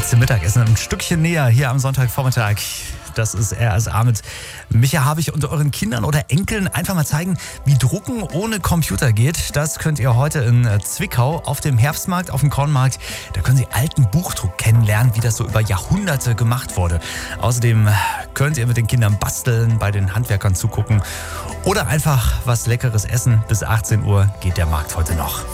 zum Mittagessen ein Stückchen näher hier am Sonntagvormittag. Das ist RSA mit Micha Habich und euren Kindern oder Enkeln einfach mal zeigen, wie Drucken ohne Computer geht. Das könnt ihr heute in Zwickau auf dem Herbstmarkt, auf dem Kornmarkt. Da können Sie alten Buchdruck kennenlernen, wie das so über Jahrhunderte gemacht wurde. Außerdem könnt ihr mit den Kindern basteln, bei den Handwerkern zugucken oder einfach was Leckeres essen. Bis 18 Uhr geht der Markt heute noch.